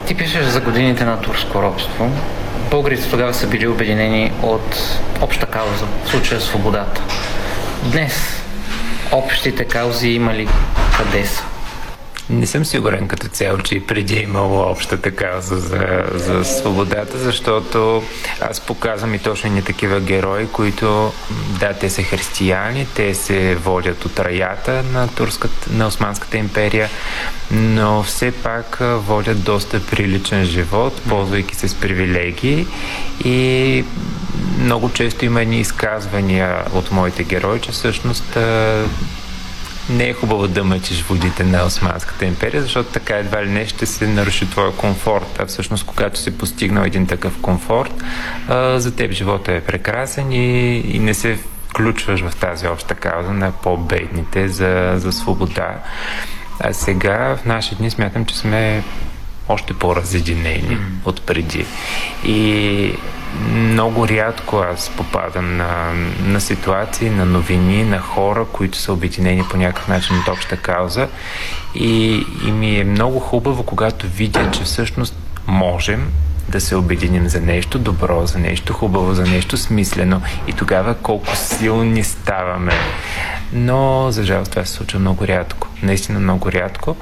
Ти пишеш за годините на турско робство. Българите тогава са били обединени от обща кауза, в случая свободата. Днес общите каузи има ли, къде са? Не съм сигурен като цяло, че и преди е имало общата кауза за свободата, защото аз показвам и точно ни такива герои, които, да, те са християни, те се водят от раята на Османската империя, но все пак водят доста приличен живот, ползвайки се с привилегии, и много често има едни изказвания от моите герои, че всъщност не е хубаво да мъчиш водите на Османската империя, защото така едва ли не ще се наруши твоя комфорт. А всъщност, когато си постигнал един такъв комфорт, за теб живота е прекрасен и не се включваш в тази обща кауза на по-бедните за свобода. А сега, в наши дни, смятам, че сме още по-разединени от преди. И много рядко аз попадам на ситуации, на новини, на хора, които са обединени по някакъв начин от обща кауза. И ми е много хубаво, когато видя, че всъщност можем да се обединим за нещо добро, за нещо хубаво, за нещо смислено. И тогава колко силни ставаме. Но, за жалост, това се случва много рядко. Наистина много рядко.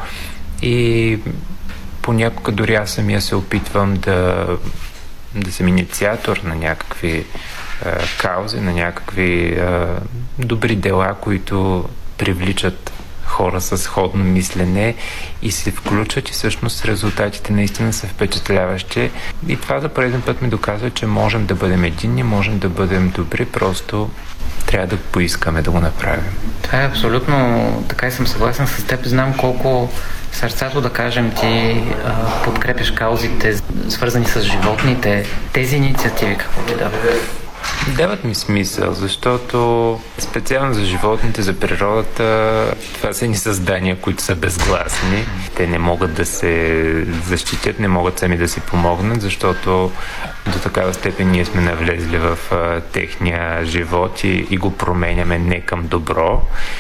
И понякога дори аз самия се опитвам да съм инициатор на някакви каузи, на някакви добри дела, които привличат хора с сходно мислене и се включват, и всъщност резултатите наистина са впечатляващи. И това за пореден път ми доказва, че можем да бъдем единни, можем да бъдем добри, просто трябва да поискаме да го направим. Това е абсолютно така и съм съгласен с теб. Знам колко сърцато, да кажем, ти подкрепяш каузите, свързани с животните. Тези инициативи какво ти дават? Дават ми смисъл, защото специално за животните, за природата, това са ни създания, които са безгласни. Те не могат да се защитят, не могат сами да си помогнат, защото до такава степен ние сме навлезли в техния живот и го променяме не към добро,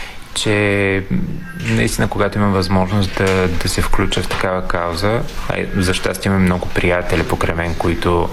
че наистина, когато имам възможност да се включа в такава кауза, за щастие имам много приятели покрай мен, които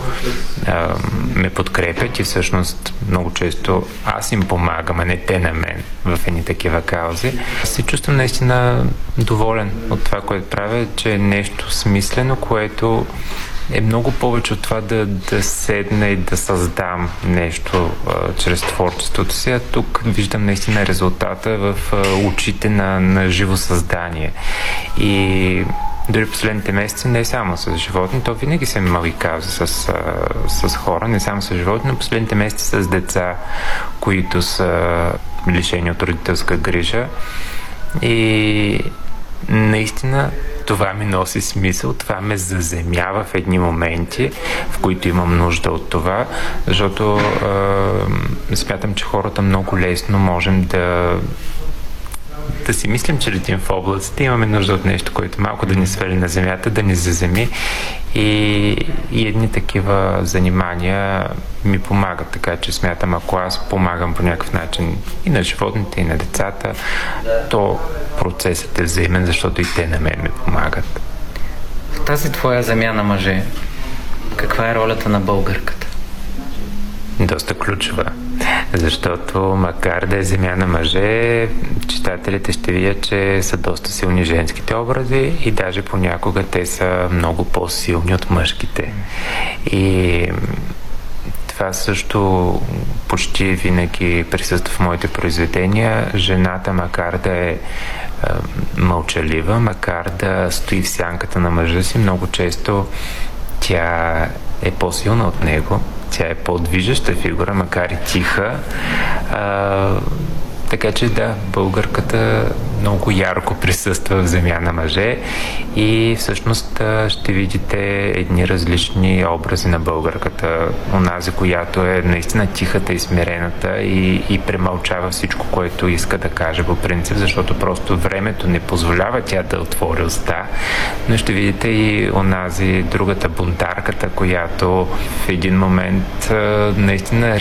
ме подкрепят, и всъщност много често аз им помагам, а не те на мен в едни такива каузи. Се чувствам наистина доволен от това, което правя, че е нещо смислено, което е много повече от това да седна и да създам нещо чрез творчеството си. А тук виждам наистина резултата в очите на живо създание. И дори последните месеци не само с животни, то винаги съм имал и каузи с хора, не само с животни, но последните месеци с деца, които са лишени от родителска грижа. И наистина това ми носи смисъл, това ме заземява в едни моменти, в които имам нужда от това, защото смятам, че хората много лесно можем да си мислим, че летим в облаците, имаме нужда от нещо, което малко да ни свали на земята, да ни заземи, и едни такива занимания ми помагат, така че смятам, ако аз помагам по някакъв начин и на животните, и на децата, то процесът е взаимен, защото и те на мен ми помагат. В тази твоя земя на мъже, каква е ролята на българката? Доста ключова, защото макар да е земя на мъже, читателите ще видят, че са доста силни женските образи и даже понякога те са много по-силни от мъжките. И това също почти винаги присъства в моите произведения. Жената, макар да е мълчалива, макар да стои в сянката на мъжа си, много често тя е по-силна от него. Тя е по-движеща фигура, макар и тиха. Така че да, българката много ярко присъства в земя на мъже и всъщност ще видите едни различни образи на българката. Онази, която е наистина тихата и смирената и премълчава всичко, което иска да каже по принцип, защото просто времето не позволява тя да отвори уста. Но ще видите и онази другата бунтарката, която в един момент наистина